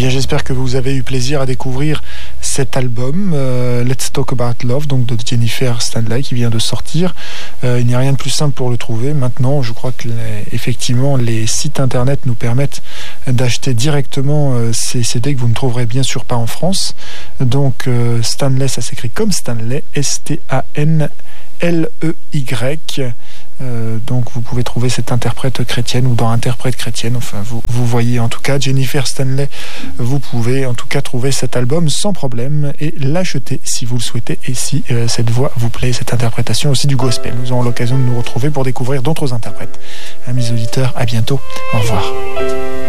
bien, j'espère que vous avez eu plaisir à découvrir cet album Let's Talk About Love, donc de Jennifer Stanley, qui vient de sortir. Il n'y a rien de plus simple pour le trouver. Maintenant, je crois que effectivement, les sites internet nous permettent d'acheter directement ces CD que vous ne trouverez bien sûr pas en France. Donc Stanley, ça s'écrit comme Stanley, S-T-A-N-L-E-Y. Donc vous pouvez trouver cette interprète chrétienne ou dans interprète chrétienne, enfin vous voyez en tout cas Jennifer Stanley, vous pouvez en tout cas trouver cet album sans problème et l'acheter si vous le souhaitez et si cette voix vous plaît, cette interprétation aussi du gospel. Nous aurons l'occasion de nous retrouver pour découvrir d'autres interprètes. Amis auditeurs, à bientôt, au revoir.